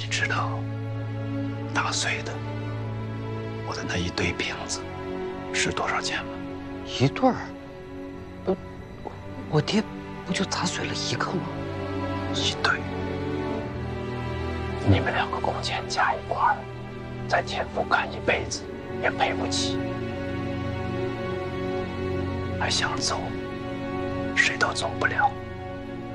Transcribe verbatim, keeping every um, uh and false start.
知道打碎的我的那一堆瓶子是多少钱吗？ 一对儿？我我爹不就砸碎了一个吗？ 一对。你们两个工钱加一块儿，在天府干一辈子也赔不起。还想走，谁都走不了。